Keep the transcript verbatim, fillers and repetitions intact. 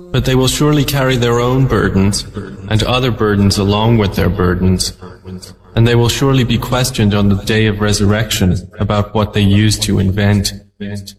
But they will surely carry their own burdens, and other burdens along with their burdens, and they will surely be questioned on the day of resurrection about what they used to invent.